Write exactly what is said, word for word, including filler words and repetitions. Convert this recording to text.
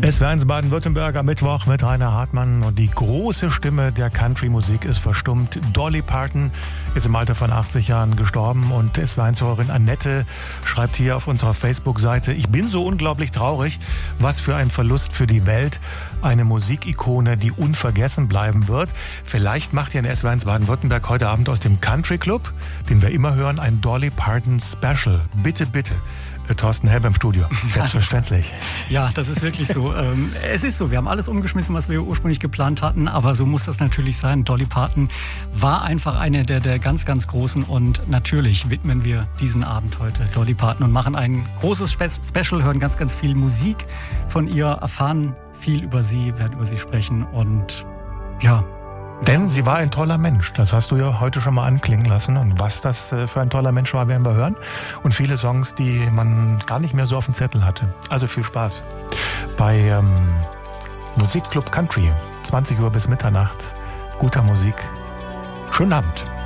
S W R eins Baden-Württemberg am Mittwoch mit Rainer Hartmann und die große Stimme der Country-Musik ist verstummt. Dolly Parton ist im Alter von achtzig Jahren gestorben und S W R eins-Hörerin Annette schreibt hier auf unserer Facebook-Seite: Ich bin so unglaublich traurig, was für ein Verlust für die Welt. Eine Musikikone, die unvergessen bleiben wird. Vielleicht macht ihr in S W R eins Baden-Württemberg heute Abend aus dem Country Club, den wir immer hören, ein Dolly Parton Special. Bitte, bitte. Thorsten Helb im Studio. Selbstverständlich. Ja, das ist wirklich so. Ähm, es ist so, wir haben alles umgeschmissen, was wir ursprünglich geplant hatten, aber so muss das natürlich sein. Dolly Parton war einfach eine der, der ganz, ganz Großen und natürlich widmen wir diesen Abend heute Dolly Parton und machen ein großes Spe- Special, hören ganz, ganz viel Musik von ihr, erfahren viel über sie, werden über sie sprechen und ja. Denn sie war ein toller Mensch. Das hast du ja heute schon mal anklingen lassen. Und was das für ein toller Mensch war, werden wir hören. Und viele Songs, die man gar nicht mehr so auf dem Zettel hatte. Also viel Spaß bei ähm, Musikclub Country. zwanzig Uhr bis Mitternacht. Guter Musik. Schönen Abend.